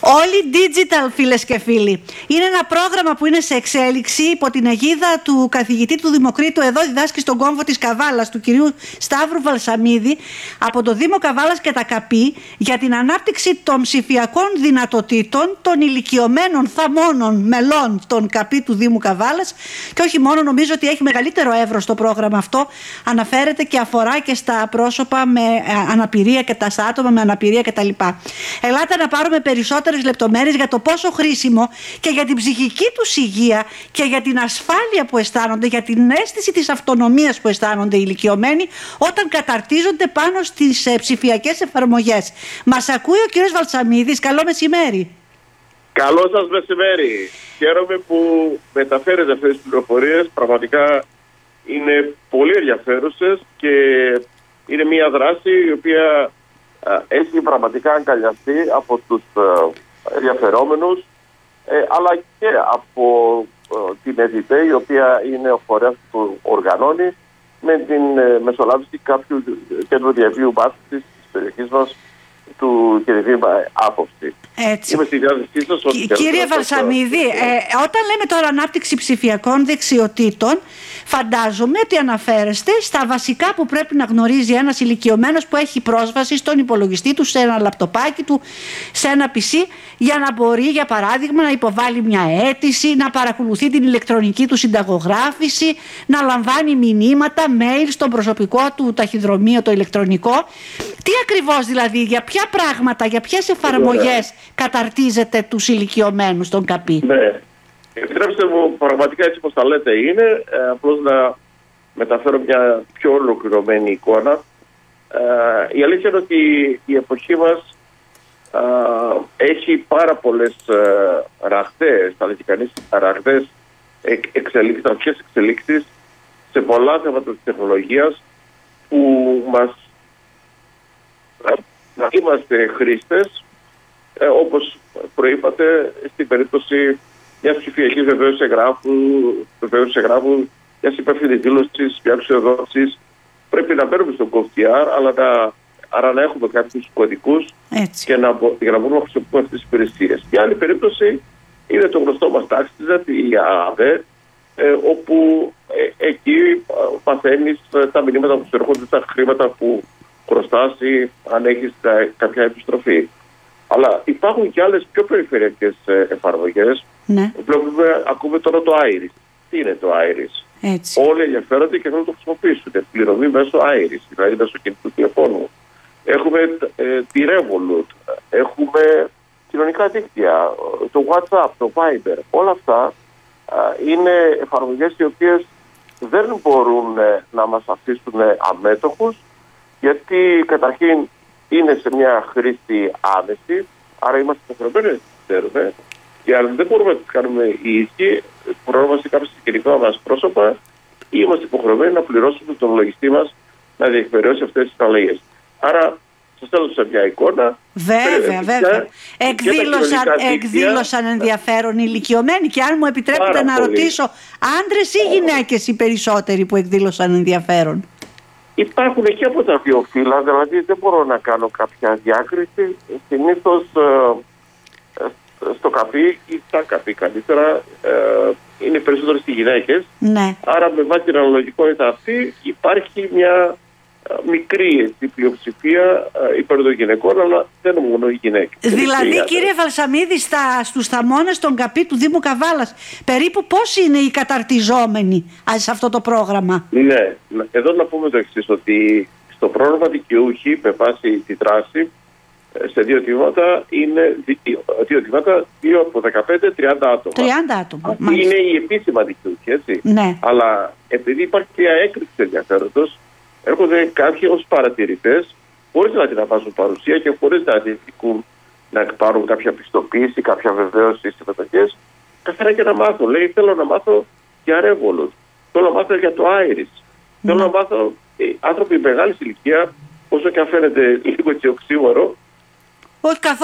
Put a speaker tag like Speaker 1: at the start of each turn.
Speaker 1: Όλοι digital, φίλες και φίλοι. Είναι ένα πρόγραμμα που είναι σε εξέλιξη υπό την αιγίδα του καθηγητή του Δημοκρίτου, εδώ διδάσκει στον κόμβο της Καβάλας, του κυρίου Σταύρου Βαλσαμίδη, από το Δήμο Καβάλας και τα ΚΑΠΗ, για την ανάπτυξη των ψηφιακών δυνατοτήτων των ηλικιωμένων θαμώνων μελών των ΚΑΠΗ του Δήμου Καβάλας. Και όχι μόνο, νομίζω ότι έχει μεγαλύτερο εύρος το πρόγραμμα αυτό. Αναφέρεται και αφορά και στα πρόσωπα με αναπηρία και στα άτομα με αναπηρία κτλ. Ελάτε να πάρουμε περισσότερες λεπτομέρειες για το πόσο χρήσιμο και για την ψυχική τους υγεία και για την ασφάλεια που αισθάνονται, για την αίσθηση της αυτονομίας που αισθάνονται οι ηλικιωμένοι όταν καταρτίζονται πάνω στις ψηφιακές εφαρμογές. Μας ακούει ο κύριος Βαλσαμίδης. Καλό μεσημέρι.
Speaker 2: Καλό σας μεσημέρι. Χαίρομαι που μεταφέρετε αυτές τις πληροφορίες. Πραγματικά είναι πολύ ενδιαφέρουσες και είναι μια δράση η οποία έχει πραγματικά αγκαλιαστεί από τους ενδιαφερόμενους, αλλά και από την ΕΔΙΤΕ, η οποία είναι ο φορέας που οργανώνει με την μεσολάβηση κάποιου κέντρου διαβίου μάθησης της περιοχής μας, του κ. Άποψη. Είμαι στη διάθεσή σας.
Speaker 1: Κύριε Βαλσαμίδη, όταν λέμε τώρα ανάπτυξη ψηφιακών δεξιοτήτων, φαντάζομαι ότι αναφέρεστε στα βασικά που πρέπει να γνωρίζει ένας ηλικιωμένος που έχει πρόσβαση στον υπολογιστή του, σε ένα λαπτοπάκι του, σε ένα PC, για να μπορεί, για παράδειγμα, να υποβάλει μια αίτηση, να παρακολουθεί την ηλεκτρονική του συνταγογράφηση, να λαμβάνει μηνύματα, mail στον προσωπικό του ταχυδρομείο, το ηλεκτρονικό. Τι ακριβώς δηλαδή, για ποια πράγματα, για ποιες εφαρμογές καταρτίζετε τους ηλικιωμένους των ΚΑΠΗ?
Speaker 2: Ναι, επιτρέψτε μου, πραγματικά έτσι όπως τα λέτε είναι, απλώς να μεταφέρω μια πιο ολοκληρωμένη εικόνα. Η αλήθεια είναι ότι η εποχή μας έχει πάρα πολλές ραχτές, θα λέγει κανείς, ραχτές εξελίξεις σε πολλά θέματα της τεχνολογίας που μας να είμαστε χρήστες, όπως προείπατε, στην περίπτωση μιας ψηφιακής βεβαίωσης εγγράφου, μιας υπεύθυνης δήλωσης, μιας εξοδότησης, πρέπει να μπαίνουμε στο COVTR, αλλά να έχουμε κάποιους κωδικούς για να μπορούμε να χρησιμοποιούμε αυτές τις υπηρεσίες. Η άλλη περίπτωση είναι το γνωστό μας TaxNet, η ΑΔΕ, όπου εκεί παθαίνεις τα μηνύματα που σου έρχονται, τα χρήματα που χρωστάς ή αν έχεις κάποια επιστροφή. Αλλά υπάρχουν και άλλες πιο περιφερειακές εφαρμογές.
Speaker 1: Ναι.
Speaker 2: Ακούμε τώρα το Iris. Τι είναι το Iris?
Speaker 1: Έτσι.
Speaker 2: Όλοι ενδιαφέρονται και θέλουν να το χρησιμοποιήσουν. Πληρωμή μέσω Iris, δηλαδή μέσω κινητού τηλεφώνου. Έχουμε τη Revolut, έχουμε κοινωνικά δίκτυα, το WhatsApp, το Viber. Όλα αυτά είναι εφαρμογές οι οποίες δεν μπορούν να μας αφήσουν αμέτωχους, γιατί καταρχήν είναι σε μια χρήση άμεση, άρα είμαστε υποχρεωμένοι να τις ξέρουμε, και αν δεν μπορούμε να τις κάνουμε οι ίδιοι, πρόγραμμα κάποια συγκεκριμένα μας πρόσωπα, ή είμαστε υποχρεωμένοι να πληρώσουμε τον λογιστή μας να διεκπαιρεώσει αυτές τις συναλλαγές. Άρα, σας θέλω σε μια εικόνα.
Speaker 1: Βέβαια. Εκδήλωσαν ενδιαφέρον οι ηλικιωμένοι, και αν μου επιτρέπετε να ρωτήσω, άντρες ή γυναίκες οι περισσότεροι που εκδήλωσαν ενδιαφέρον?
Speaker 2: Υπάρχουν και από τα δύο φύλλα, δηλαδή δεν μπορώ να κάνω κάποια διάκριση. Συνήθως στο ΚΑΠΗ ή στα ΚΑΠΗ καλύτερα είναι περισσότερες οι γυναίκες.
Speaker 1: Ναι.
Speaker 2: Άρα με βάση την αναλογικότητα αυτή υπάρχει μια μικρή πλειοψηφία υπέρ των γυναικών, αλλά δεν είναι μόνο οι γυναίκες.
Speaker 1: Δηλαδή, κύριε Βαλσαμίδη, στους θαμώνες των ΚΑΠΗ του Δήμου Καβάλας, περίπου πώς είναι οι καταρτιζόμενοι σε αυτό το πρόγραμμα?
Speaker 2: Ναι, εδώ να πούμε το εξής, ότι στο πρόγραμμα δικαιούχοι, με βάση τη δράση, σε δύο τμήματα, είναι δύο από 15-30 άτομα.
Speaker 1: 30 άτομα.
Speaker 2: Αυτή είναι η επίσημα δικαιούχοι, έτσι.
Speaker 1: Ναι.
Speaker 2: Αλλά επειδή υπάρχει και έκρηξη ενδιαφέροντος, έρχονται κάποιοι ως παρατηρητές, χωρίς να την βάζουν παρουσία και χωρίς να διεκδικούν να πάρουν κάποια πιστοποίηση, κάποια βεβαίωση συμμετοχές. Καθένα και να μάθω. Λέει, θέλω να μάθω για Revolut. Θέλω να μάθω για το Iris. Θέλω να μάθω. Άνθρωποι μεγάλης ηλικία, όσο και αν φαίνεται λίγο και οξύμορο,
Speaker 1: όχι καθόλου.